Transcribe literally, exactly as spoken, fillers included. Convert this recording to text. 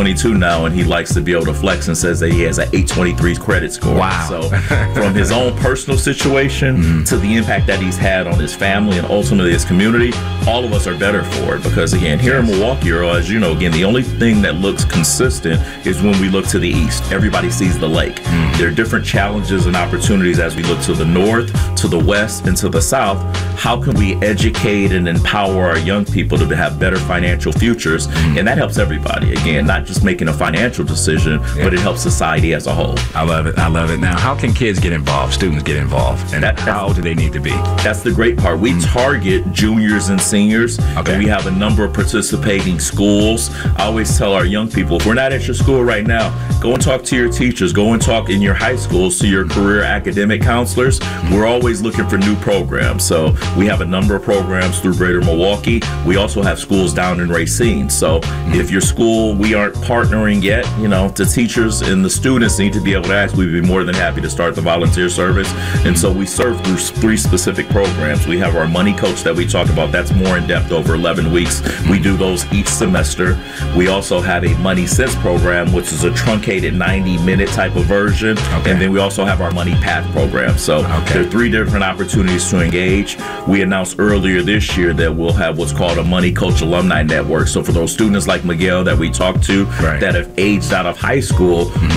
twenty-two now, and he likes to be able to flex and says that he has an eight twenty-three credit score. Wow. So from his own personal situation mm-hmm. to the impact that he's had on his family and ultimately his community, all of us are better for it. Because again, here in Milwaukee, Earl, as you know, again, the only thing that looks consistent is when we look to the east. Everybody sees the lake. Mm-hmm. There are different challenges and opportunities as we look to the north, to the west, and to the south. How can we educate and empower our young people to have better financial futures? Mm-hmm. And that helps everybody. Again, not just making a financial decision, yeah. but it helps society as a whole. I love it. I love it. Now, how can kids get involved, students get involved, and that, how do they need to be? That's the great part. We mm-hmm. target juniors and seniors, okay. and we have a number of participating schools. I always tell our young people, if we're not at your school right now, go and talk to your teachers. Go and talk in your high schools to your career academic counselors. Mm-hmm. We're always looking for new programs. So we have a number of programs through Greater Milwaukee. We also have schools down in Racine. So mm-hmm. if your school, we aren't partnering yet, you know, the teachers and the students need to be able to ask. We'd be more than happy to start the volunteer service. And so we serve through three specific programs. We have our Money Coach that we talk about. That's more in depth over eleven weeks. We do those each semester. We also have a Money Sense program, which is a truncated ninety minute type of version. Okay. And then we also have our Money Path program. So okay. there are three different opportunities to engage. We announced earlier this year that we'll have what's called a Money Coach Alumni Network. So for those students like Miguel that we talked to right. that have aged out of high school, mm-hmm.